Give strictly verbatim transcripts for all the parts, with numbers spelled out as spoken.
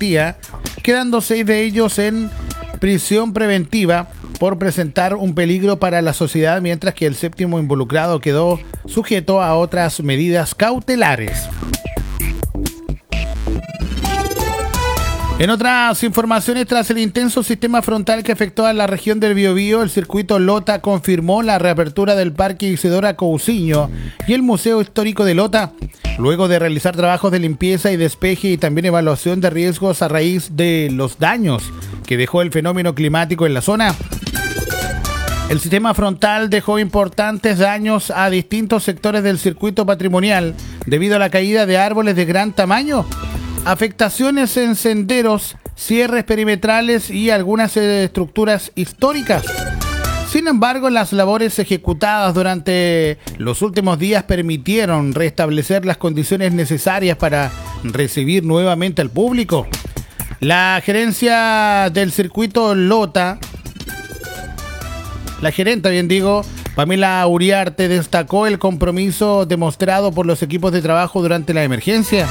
día, quedando seis de ellos en prisión preventiva por presentar un peligro para la sociedad, mientras que el séptimo involucrado quedó sujeto a otras medidas cautelares. En otras informaciones, tras el intenso sistema frontal que afectó a la región del Biobío, el circuito Lota confirmó la reapertura del Parque Isidora Cousiño y el Museo Histórico de Lota, luego de realizar trabajos de limpieza y despeje y también evaluación de riesgos a raíz de los daños que dejó el fenómeno climático en la zona. El sistema frontal dejó importantes daños a distintos sectores del circuito patrimonial debido a la caída de árboles de gran tamaño, afectaciones en senderos, cierres perimetrales y algunas estructuras históricas. Sin embargo, las labores ejecutadas durante los últimos días permitieron restablecer las condiciones necesarias para recibir nuevamente al público. La gerencia del circuito Lota, la gerenta, bien digo, Pamela Uriarte, destacó el compromiso demostrado por los equipos de trabajo durante la emergencia.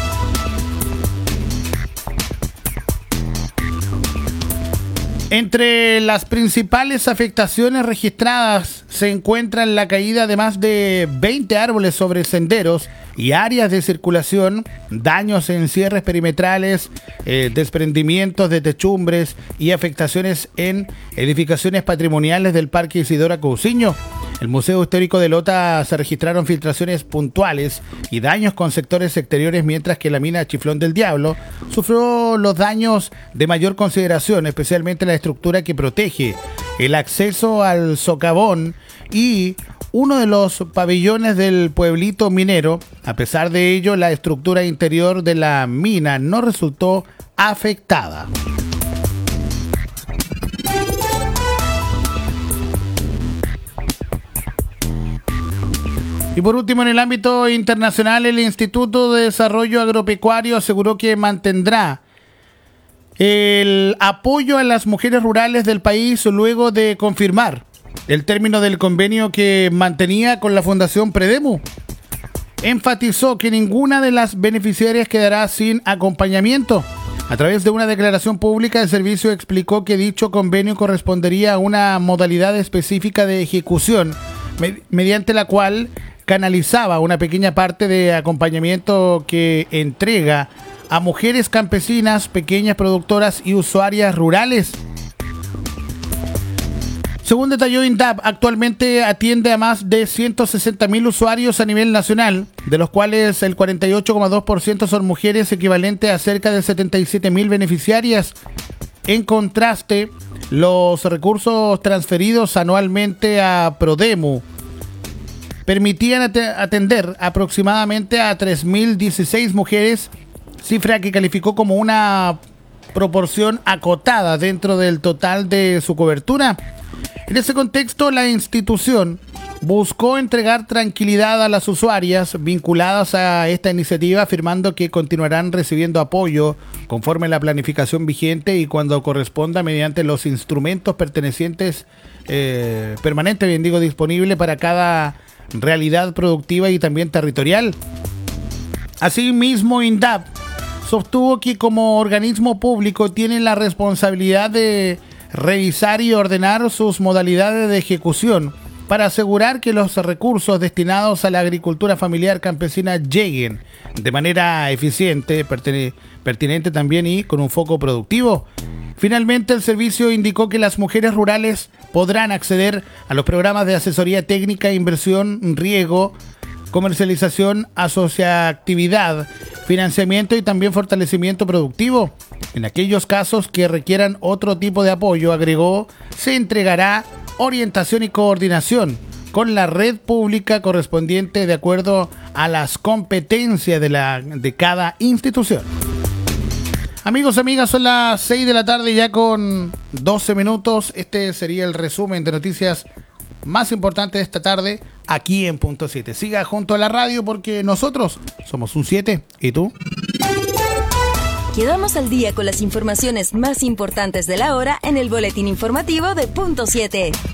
Entre las principales afectaciones registradas se encuentran la caída de más de veinte árboles sobre senderos y áreas de circulación, daños en cierres perimetrales, eh, desprendimientos de techumbres y afectaciones en edificaciones patrimoniales del Parque Isidora Cousiño. El Museo Histórico de Lota se registraron filtraciones puntuales y daños con sectores exteriores, mientras que la mina Chiflón del Diablo sufrió los daños de mayor consideración, especialmente la estructura que protege el acceso al socavón y uno de los pabellones del pueblito minero. A pesar de ello, la estructura interior de la mina no resultó afectada. Y por último, en el ámbito internacional, el Instituto de Desarrollo Agropecuario aseguró que mantendrá el apoyo a las mujeres rurales del país luego de confirmar el término del convenio que mantenía con la Fundación Predemu. Enfatizó que ninguna de las beneficiarias quedará sin acompañamiento. A través de una declaración pública, el servicio explicó que dicho convenio correspondería a una modalidad específica de ejecución, med- mediante la cual canalizaba una pequeña parte de acompañamiento que entrega a mujeres campesinas, pequeñas productoras y usuarias rurales. Según detalló INDAP, actualmente atiende a más de ciento sesenta mil usuarios a nivel nacional, de los cuales el cuarenta y ocho coma dos por ciento son mujeres, equivalente a cerca de setenta y siete mil beneficiarias. En contraste, los recursos transferidos anualmente a Prodemu permitían at- atender aproximadamente a tres mil dieciséis mujeres, cifra que calificó como una proporción acotada dentro del total de su cobertura. En ese contexto, la institución buscó entregar tranquilidad a las usuarias vinculadas a esta iniciativa, afirmando que continuarán recibiendo apoyo conforme a la planificación vigente y cuando corresponda mediante los instrumentos pertenecientes eh, permanentes, bien digo, disponibles para cada realidad productiva y también territorial. Asimismo, INDAP sostuvo que como organismo público tiene la responsabilidad de revisar y ordenar sus modalidades de ejecución para asegurar que los recursos destinados a la agricultura familiar campesina lleguen de manera eficiente, pertin- pertinente también y con un foco productivo. Finalmente, el servicio indicó que las mujeres rurales podrán acceder a los programas de asesoría técnica, inversión, riego, comercialización, asociatividad, financiamiento y también fortalecimiento productivo. En aquellos casos que requieran otro tipo de apoyo, agregó, se entregará orientación y coordinación con la red pública correspondiente de acuerdo a las competencias de, la, de cada institución. Amigos, amigas, son las seis de la tarde ya con doce minutos. Este sería el resumen de noticias más importantes de esta tarde aquí en Punto siete. Siga junto a la radio porque nosotros somos un siete. ¿Y tú? Quedamos al día con las informaciones más importantes de la hora en el boletín informativo de Punto siete.